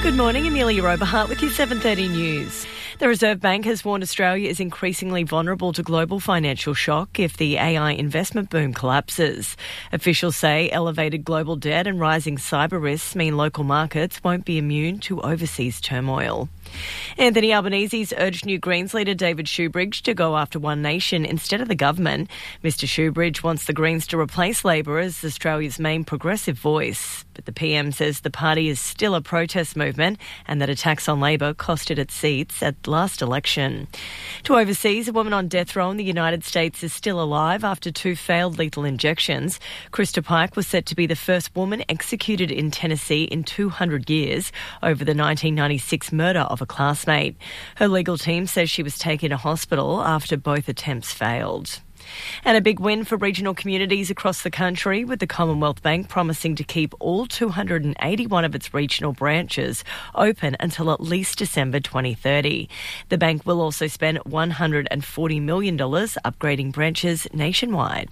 Good morning, Amelia Oberhart with your 7:30 news. The Reserve Bank has warned Australia is increasingly vulnerable to global financial shock if the AI investment boom collapses. Officials say elevated global debt and rising cyber risks mean local markets won't be immune to overseas turmoil. Anthony Albanese's urged New Greens leader David Shoebridge to go after One Nation instead of the government. Mr Shoebridge wants the Greens to replace Labor as Australia's main progressive voice. But the PM says the party is still a protest movement and that attacks on Labor costed it seats at the last election. To overseas, a woman on death row in the United States is still alive after 2 failed lethal injections. Krista Pike was set to be the first woman executed in Tennessee in 200 years over the 1996 murder of a classmate. Her legal team says she was taken to hospital after both attempts failed. And a big win for regional communities across the country, with the Commonwealth Bank promising to keep all 281 of its regional branches open until at least December 2030. The bank will also spend $140 million upgrading branches nationwide.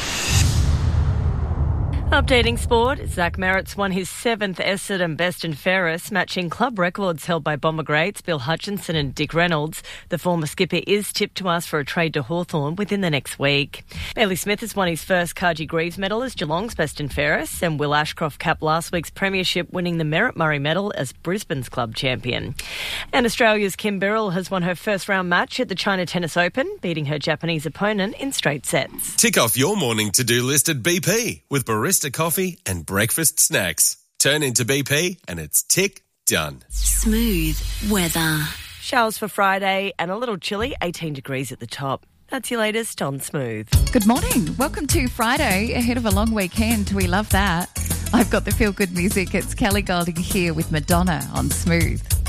Updating sport, Zach Merritt's won his 7th Essendon Best and Fairest, matching club records held by Bomber greats Bill Hutchinson and Dick Reynolds. The former skipper is tipped to ask for a trade to Hawthorn within the next week. Bailey Smith has won his first Carji Greaves medal as Geelong's Best and Fairest, and Will Ashcroft capped last week's premiership, winning the Merritt Murray medal as Brisbane's club champion. And Australia's Kim Birrell has won her first round match at the China Tennis Open, beating her Japanese opponent in straight sets. Tick off your morning to-do list at BP with barista coffee and breakfast snacks. Turn into BP and it's tick done. Smooth weather. Showers for Friday and a little chilly, 18 degrees at the top. That's your latest on Smooth. Good morning. Welcome to Friday, ahead of a long weekend. We love that. I've got the feel-good music. It's Kelly Golding here with Madonna on Smooth.